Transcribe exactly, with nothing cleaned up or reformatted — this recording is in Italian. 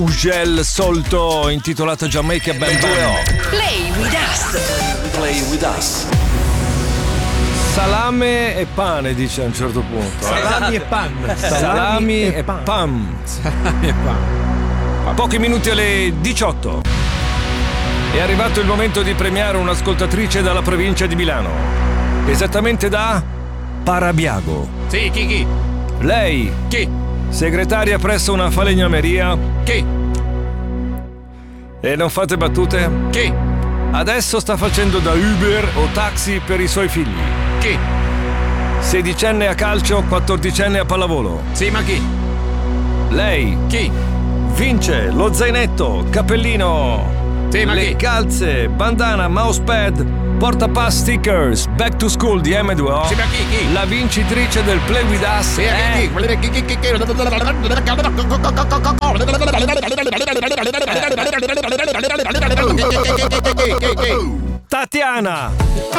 Ugel Solto intitolato Jamaica Ben due. Play with us. Play with us. Salame e pane, dice a un certo punto. Salami e pan. Salami e pan. Salami e pan. Pochi minuti alle diciotto. È arrivato il momento di premiare un'ascoltatrice dalla provincia di Milano. Esattamente da Parabiago. Sì, chi chi? Lei, Chi? segretaria presso una falegnameria. Chi? E non fate battute? Chi? Adesso sta facendo da Uber o taxi per i suoi figli. Chi? Sedicenne a calcio, quattordicenne a pallavolo. Sì, ma chi? Lei Chi? vince lo zainetto, cappellino, Sì, ma le chi? calze, bandana, mousepad, portapass stickers, back to school di M due O. Sì, ma chi? Chi? La vincitrice del Play with Us Sì, è... chi? Chi? Chi? Chi? Chi? Chi? Tatiana.